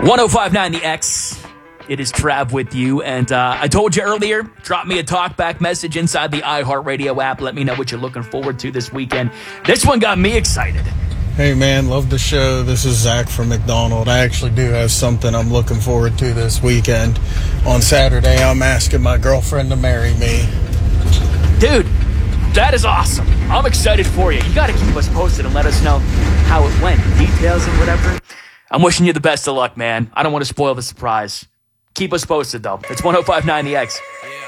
1059 The X. It is Trav with you. And I told you earlier, drop me a talkback message inside the iHeartRadio app. Let me know what you're looking forward to this weekend. This one got me excited. Hey, man, love the show. This is Zach from McDonald. I actually do have something I'm looking forward to this weekend. On Saturday, I'm asking my girlfriend to marry me. Dude, that is awesome. I'm excited for you. You got to keep us posted and let us know how it went, details and whatever. I'm wishing you the best of luck, man. I don't want to spoil the surprise. Keep us posted, though. It's 1059 The X. Yeah.